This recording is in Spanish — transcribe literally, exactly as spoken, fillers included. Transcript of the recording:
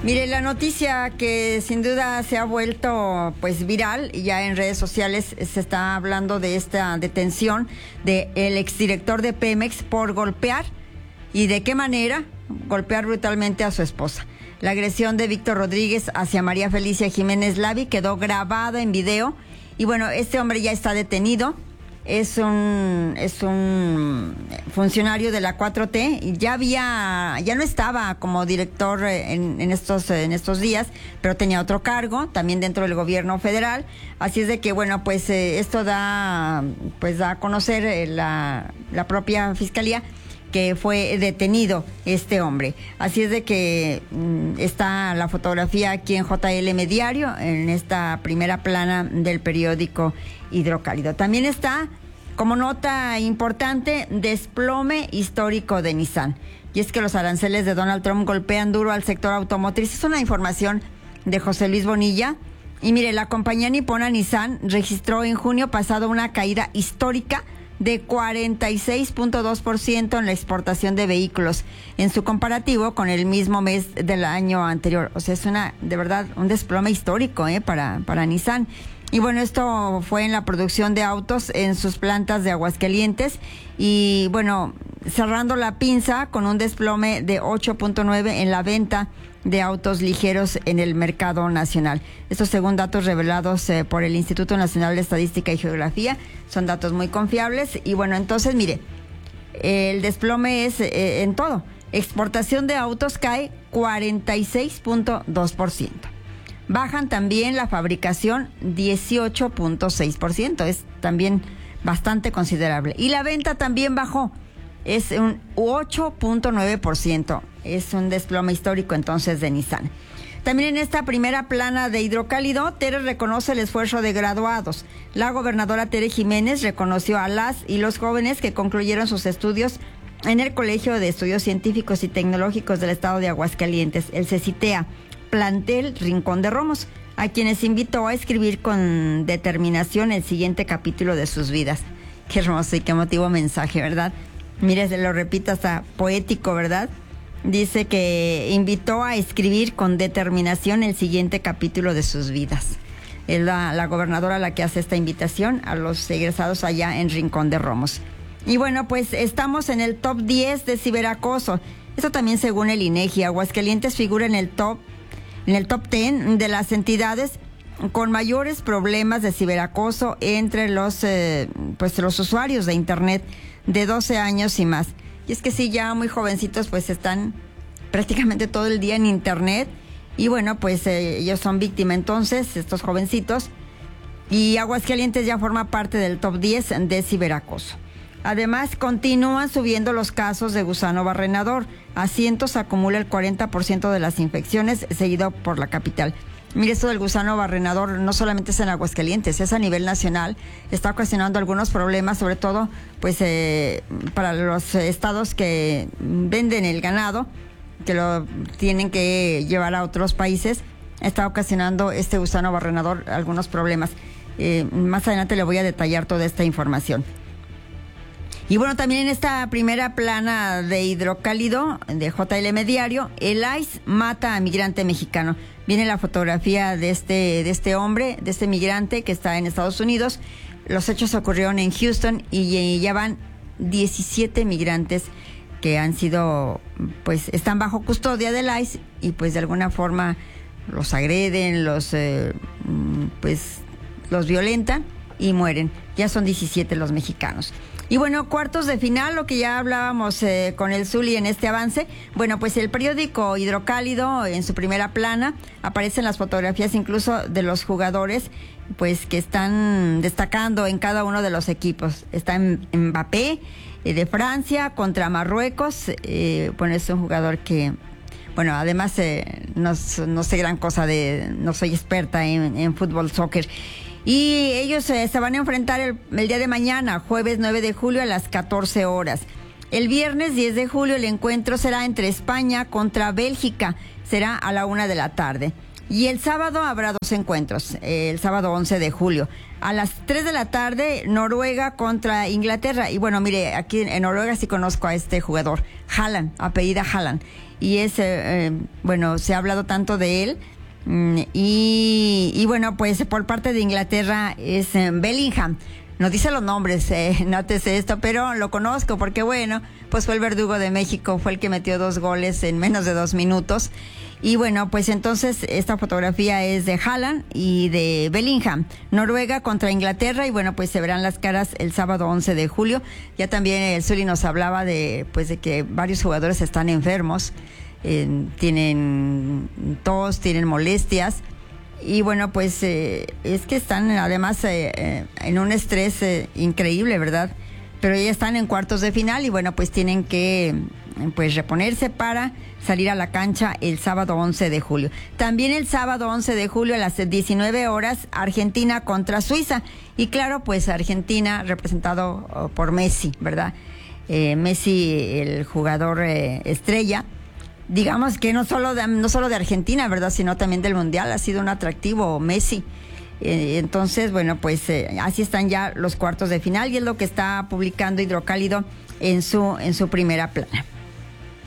Mire, la noticia que sin duda se ha vuelto pues viral y ya en redes sociales se está hablando de esta detención del exdirector de Pemex por golpear y de qué manera golpear brutalmente a su esposa. La agresión de Víctor Rodríguez hacia María Felicia Jiménez Lavi quedó grabada en video y bueno, este hombre ya está detenido. Es un es un funcionario de la cuatro T y ya había ya no estaba como director en, en estos en estos días, pero tenía otro cargo también dentro del gobierno federal. Así es de que bueno, pues eh, esto da pues da a conocer eh, la la propia fiscalía que fue detenido este hombre. Así es de que mm, está la fotografía aquí en J L M Diario, en esta primera plana del periódico Hidrocálido. También está, como nota importante, desplome histórico de Nissan. Y es que los aranceles de Donald Trump golpean duro al sector automotriz. Es una información de José Luis Bonilla. Y mire, la compañía nipona Nissan registró en junio pasado una caída histórica de cuarenta y seis punto dos por ciento en la exportación de vehículos en su comparativo con el mismo mes del año anterior. O sea, es una, de verdad, un desplome histórico eh, para, para Nissan. Y bueno, esto fue en la producción de autos en sus plantas de Aguascalientes y bueno, cerrando la pinza con un desplome de ocho punto nueve en la venta de autos ligeros en el mercado nacional. Estos según datos revelados eh, por el Instituto Nacional de Estadística y Geografía, son datos muy confiables y bueno, entonces mire, el desplome es eh, en todo. Exportación de autos cae cuarenta y seis punto dos por ciento. Bajan también la fabricación dieciocho punto seis por ciento, es también bastante considerable. Y la venta también bajó, es un ocho punto nueve por ciento, es un desplome histórico entonces de Nissan. También en esta primera plana de Hidrocálido, Tere reconoce el esfuerzo de graduados. La gobernadora Tere Jiménez reconoció a las y los jóvenes que concluyeron sus estudios en el Colegio de Estudios Científicos y Tecnológicos del Estado de Aguascalientes, el CECITEA, plantel Rincón de Romos, a quienes invitó a escribir con determinación el siguiente capítulo de sus vidas. Qué hermoso y qué emotivo mensaje, ¿verdad? Mire, se lo repito, hasta poético, ¿verdad? Dice que invitó a escribir con determinación el siguiente capítulo de sus vidas. Es la, la gobernadora la que hace esta invitación a los egresados allá en Rincón de Romos. Y bueno, pues estamos en el top diez de ciberacoso. Esto también según el INEGI. Aguascalientes figura en el top En el top diez de las entidades con mayores problemas de ciberacoso entre los eh, pues los usuarios de internet de doce años y más. Y es que sí, ya muy jovencitos pues están prácticamente todo el día en internet y bueno, pues eh, ellos son víctimas entonces, estos jovencitos, y Aguascalientes ya forma parte del top diez de ciberacoso. Además, continúan subiendo los casos de gusano barrenador. A cientos acumula el cuarenta por ciento de las infecciones, seguido por la capital. Mire, esto del gusano barrenador no solamente es en Aguascalientes, es a nivel nacional. Está ocasionando algunos problemas, sobre todo pues eh, para los estados que venden el ganado, que lo tienen que llevar a otros países. Está ocasionando este gusano barrenador algunos problemas. Eh, más adelante le voy a detallar toda esta información. Y bueno, también en esta primera plana de Hidrocálido, de J L M Diario, el I C E mata a migrante mexicano. Viene la fotografía de este, de este hombre, de este migrante que está en Estados Unidos. Los hechos ocurrieron en Houston y ya van diecisiete migrantes que han sido, pues, están bajo custodia del I C E y pues de alguna forma los agreden, los, eh, pues, los violentan y mueren. Ya son diecisiete los mexicanos. Y bueno, cuartos de final, lo que ya hablábamos eh, con el Zuli en este avance. Bueno, pues el periódico Hidrocálido, en su primera plana, aparecen las fotografías incluso de los jugadores, pues que están destacando en cada uno de los equipos. Está Mbappé, eh, de Francia, contra Marruecos. Eh, bueno, es un jugador que, bueno, además eh, no, no sé gran cosa de, no soy experta en, en fútbol, soccer. Y ellos eh, se van a enfrentar el, el día de mañana, jueves nueve de julio a las catorce horas. El viernes diez de julio el encuentro será entre España contra Bélgica, será a la una de la tarde. Y el sábado habrá dos encuentros, el sábado once de julio. A las tres de la tarde, Noruega contra Inglaterra. Y bueno, mire, aquí en Noruega sí conozco a este jugador, Haaland, apellida Haaland. Y es, eh, eh, bueno, se ha hablado tanto de él. Y, y bueno, pues por parte de Inglaterra es eh, Bellingham. No dice los nombres, eh, nótese esto, pero lo conozco porque bueno, pues fue el verdugo de México, fue el que metió dos goles en menos de dos minutos. Y bueno, pues entonces esta fotografía es de Haaland y de Bellingham. Noruega contra Inglaterra y bueno, pues se verán las caras el sábado once de julio. Ya también el Zuli nos hablaba de, pues de que varios jugadores están enfermos, eh, tienen tos, tienen molestias. Y bueno, pues eh, es que están además eh, eh, en un estrés eh, increíble, ¿verdad? Pero ya están en cuartos de final y bueno, pues tienen que pues reponerse para salir a la cancha el sábado once de julio. También el sábado once de julio a las diecinueve horas, Argentina contra Suiza. Y claro, pues Argentina representado oh, por Messi, ¿verdad? Eh, Messi, el jugador eh, estrella. Digamos que no solo de, no solo de Argentina, ¿verdad? Sino también del Mundial. Ha sido un atractivo Messi. Eh, entonces, bueno, pues eh, así están ya los cuartos de final y es lo que está publicando Hidrocálido en su, en su primera plana.